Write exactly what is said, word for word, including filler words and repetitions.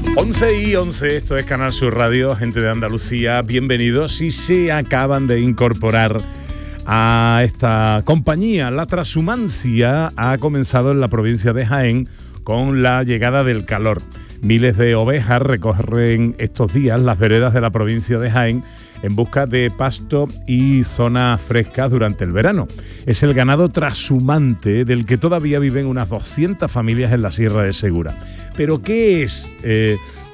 once y once, esto es Canal Sur Radio, gente de Andalucía, bienvenidos. Si se acaban de incorporar a esta compañía, la trashumancia ha comenzado en la provincia de Jaén con la llegada del calor. Miles de ovejas recorren estos días las veredas de la provincia de Jaén en busca de pasto y zonas frescas durante el verano. Es el ganado trashumante del que todavía viven unas doscientas familias en la Sierra de Segura. ¿Pero qué es eh,